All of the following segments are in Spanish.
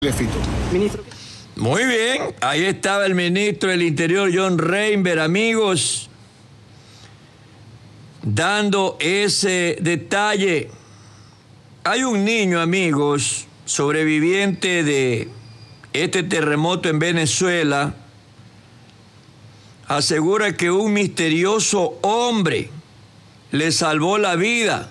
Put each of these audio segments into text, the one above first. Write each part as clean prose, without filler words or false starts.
Ministro. Muy bien, ahí estaba el ministro del Interior, John Reinberg, amigos, dando ese detalle. Hay un niño, amigos, sobreviviente de este terremoto en Venezuela, asegura que un misterioso hombre le salvó la vida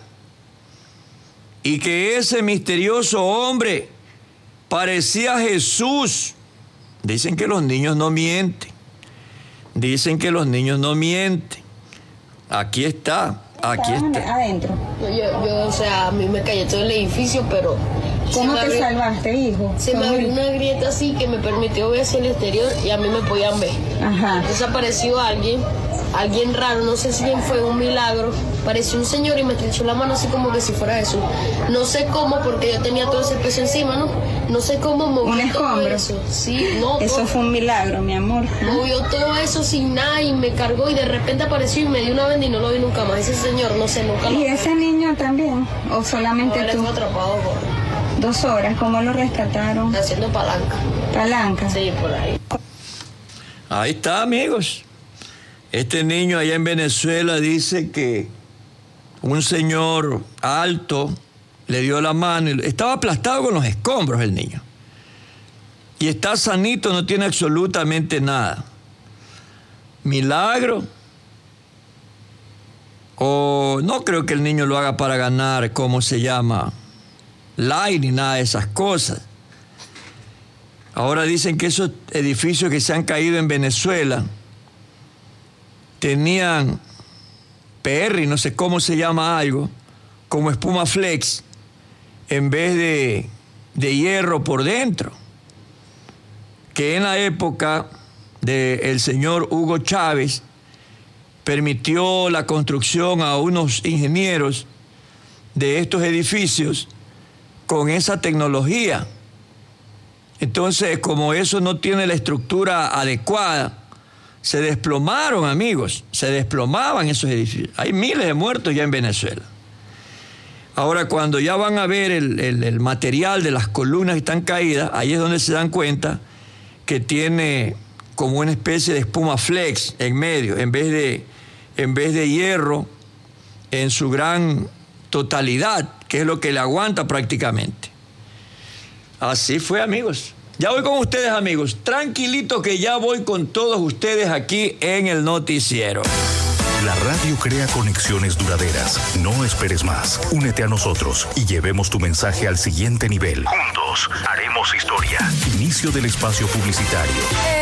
y que ese misterioso hombre parecía Jesús. Dicen que los niños no mienten. Dicen que los niños no mienten. Aquí está. Aquí está. Adentro. Yo, o sea, a mí me cayó todo el edificio, pero... ¿Cómo te salvaste, hijo? Se me abrió una grieta así que me permitió ver hacia el exterior y a mí me podían ver. Ajá. Entonces apareció alguien raro, no sé si bien fue un milagro. Pareció un señor y me estrechó la mano así como que si fuera Jesús. No sé cómo, porque yo tenía todo ese peso encima, ¿no? No sé cómo movió un escombro. todo eso. Sí, no. Eso fue un milagro, mi amor. Movió todo eso sin nada y me cargó y de repente apareció y me dio una venda y no lo vi nunca más. Ese señor, no sé, nunca lo vi. ¿Y ese niño también? ¿O solamente tú? tú? Atrapado por... 2 horas, ¿cómo lo rescataron? Haciendo palanca. ¿Palanca? Sí, por ahí. Ahí está, amigos. Este niño allá en Venezuela dice que un señor alto le dio la mano y estaba aplastado con los escombros el niño. Y está sanito, no tiene absolutamente nada. ¿Milagro? O no creo que el niño lo haga para ganar, ¿cómo se llama? Like ni nada de esas cosas. Ahora dicen que esos edificios que se han caído en Venezuela tenían PR, no sé cómo se llama algo, como espuma flex, en vez de hierro por dentro. Que en la época del señor Hugo Chávez permitió la construcción a unos ingenieros de estos edificios con esa tecnología. Entonces, como eso no tiene la estructura adecuada, se desplomaron, amigos, se desplomaban esos edificios. Hay miles de muertos ya en Venezuela. Ahora, cuando ya van a ver el material de las columnas que están caídas, ahí es donde se dan cuenta que tiene como una especie de espuma flex en medio, en vez de hierro en su gran totalidad, que es lo que le aguanta prácticamente. Así fue, amigos. Ya voy con ustedes, amigos. Tranquilito que ya voy con todos ustedes aquí en el noticiero. La radio crea conexiones duraderas. No esperes más. Únete a nosotros y llevemos tu mensaje al siguiente nivel. Juntos haremos historia. Inicio del espacio publicitario.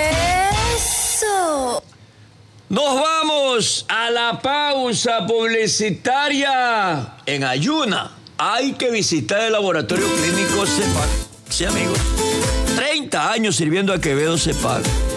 ¡Eso! Nos vamos a la pausa publicitaria en Ayuna. Hay que visitar el laboratorio clínico CEPAC. Sí, amigos. 30 años sirviendo a Quevedo CEPAC.